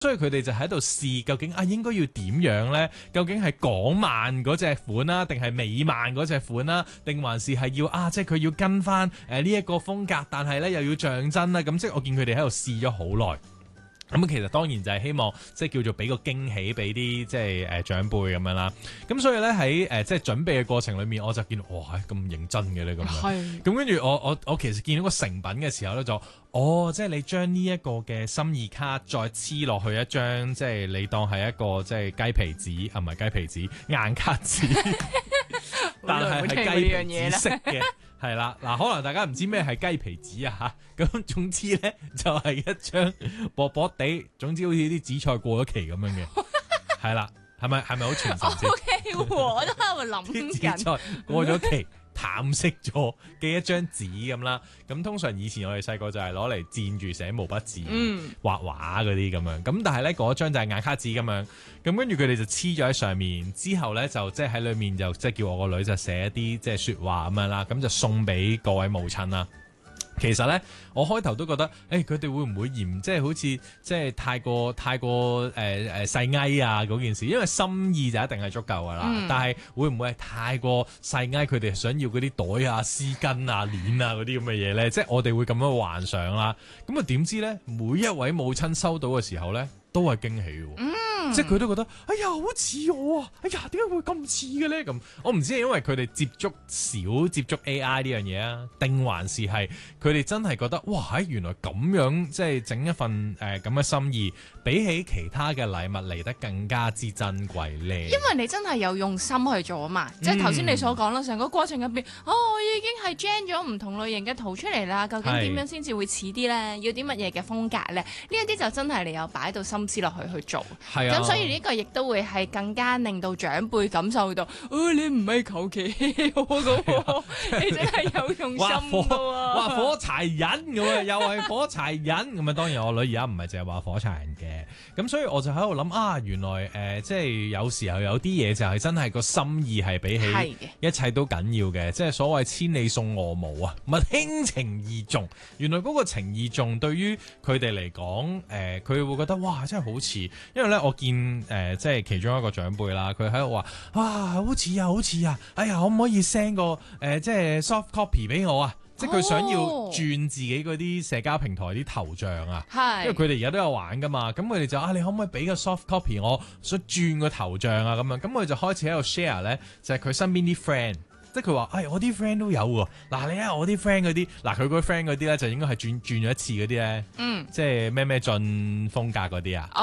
所以佢哋就喺度試究竟應該要點樣呢？究竟係港漫嗰隻款啦，定係美漫嗰隻款啦，定還是係要即係佢要跟翻呢一個風格，但係咧又要像真啦。咁即係我見佢哋喺度試咗好耐。咁其實當然就係希望即係叫做俾個驚喜俾啲即係長輩咁樣啦。咁所以咧喺即係準備嘅過程裏面，我就見到哇咁認真嘅咧咁樣。係。咁跟住我其實見到個成品嘅時候咧，就即係你將呢一個嘅心意卡再黐落去一張，即係你當係一個即係雞皮紙唔係雞皮紙硬卡紙，但係係雞皮紙色嘅。係啦，嗱，可能大家唔知咩係雞皮紙啊嚇，咁總之咧就係一張薄薄地，總之好似啲紫菜過咗期咁樣嘅，係啦，係咪好傳神先？ OK， 我都喺度諗啲紫緊。 菜過咗期。淡色咗嘅一張紙咁啦，咁通常以前我哋細個就係攞嚟墊住寫毛筆字、畫畫嗰啲咁樣，咁但係咧嗰張就係硬卡紙咁樣，咁跟住佢哋就黐咗喺上面，之後咧就即係喺裏面就即係叫我個女就寫一啲即係説話咁樣啦，咁就送俾各位母親啦。其實咧，我開頭都覺得，佢哋會唔會嫌即係好似即係太過細埃啊嗰件事？因為心意就一定係足夠噶啦，但係會唔會係太過細埃？佢哋想要嗰啲袋啊、絲巾啊、鏈啊嗰啲咁嘅嘢咧？即係我哋會咁樣幻想啦。咁啊點知咧，每一位母親收到嘅時候咧，都係驚喜喎。即係佢都覺得，哎呀，好似我啊！哎呀，點解會咁似嘅咧？咁我唔知係因為佢哋少接觸 AI 呢樣嘢啊，定還是係佢哋真係覺得，哇！原來咁樣即係整一份咁嘅心意，比起其他嘅禮物嚟得更加之珍貴咧。 因為你真係有用心去做啊嘛，即係頭先你所講啦，成個過程入邊，我已經係 gen 咗唔同類型嘅圖出嚟啦。究竟點樣先至會似啲咧？要啲乜嘢嘅風格咧？呢一啲就真係你有擺到心思落去做。係啊。咁所以呢個亦都會係更加令到長輩感受到，你唔係求其我嘅喎，你真係有用心嘅喎。 話火柴人咁啊，又係火柴人咁啊！當然我女而家唔係淨係話火柴人嘅，咁所以我就喺度諗原來即係有時候有啲嘢就係真係個心意係比起一切都緊要嘅，即係所謂千里送鵝毛啊，物輕情意重。原來嗰個情意重對於佢哋嚟講，佢會覺得哇真係好似，因為咧我見即係其中一個長輩啦，佢喺度話好似啊，哎呀可唔可以 send 個即係 soft copy 俾我啊？即係佢想要轉自己嗰啲社交平台啲頭像啊，因為佢哋而家都有玩噶嘛，咁佢哋就你可唔可以俾個 soft copy 我，想轉個頭像啊咁樣，咁佢就開始喺度 share 咧，就係佢身邊啲 friend。即係佢話，我啲 friend 都有喎。嗱，你睇我啲 friend 嗰啲，嗱佢嗰啲 friend 嗰啲咧，就應該係轉咗一次嗰啲咧，即係咩進風格嗰啲啊。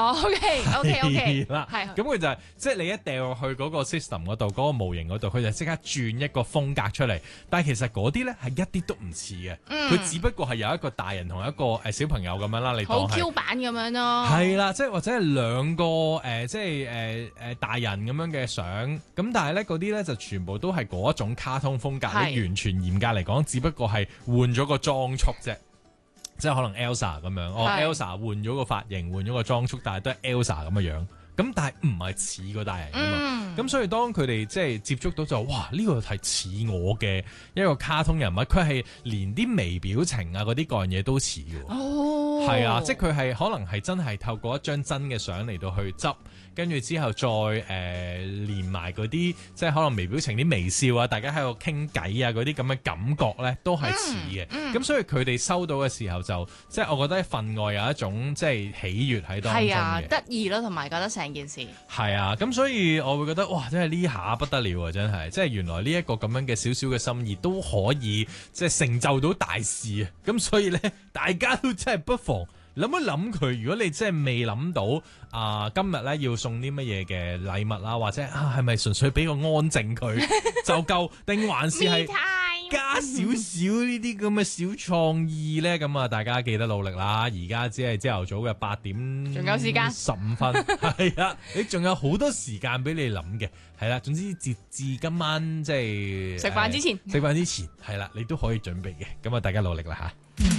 OK 啦，咁佢就係即係你一掉落去嗰個 system 嗰度，嗰個模型嗰度，佢就即刻轉一個風格出嚟。但係其實嗰啲咧係一啲都唔似嘅，佢只不過係有一個大人同一個小朋友咁樣啦，你當係好 Q 版咁樣咯。係啦，即係或者係兩個即係大人咁樣嘅相，咁但係咧嗰啲咧就全部都係嗰一種卡通風格，你完全嚴格嚟講，只不過係換咗個裝束啫，即係可能 Elsa 咁樣，Elsa 換咗個髮型，換咗個裝束，但係都係 Elsa 咁嘅樣，咁但係唔係似個大人噶嘛，咁所以當佢哋即係接觸到就哇呢個係似我嘅一個卡通人物，佢係連啲微表情啊嗰啲各樣嘢都似嘅，係啊，即係佢係可能係真係透過一張真嘅相嚟到去執。跟住之後再連埋嗰啲即係可能微表情啲微笑啊，大家喺度傾偈啊嗰啲咁嘅感覺咧，都係似嘅。咁所以佢哋收到嘅時候就即係我覺得份外有一種即係喜悅喺當中嘅。係啊， 得意咯，同埋覺得成件事係啊，咁所以我會覺得哇，真係呢下不得了啊！真係，即係原來呢一個咁樣嘅少少嘅心意都可以即係成就到大事啊！咁所以咧，大家都真係不妨諗一諗佢，如果你真係未諗到今日咧要送啲乜嘢嘅禮物啦，或者係咪純粹俾個安靜佢就夠，定還是係加少少呢啲咁嘅小創意咧？咁啊，大家記得努力啦！而家只係朝頭早嘅8點， 仲有時間 15分，係啊，你仲有好多時間俾你諗嘅，係啦。總之截至今晚即係食飯之前係啦，你都可以準備嘅。咁啊，大家努力啦吓！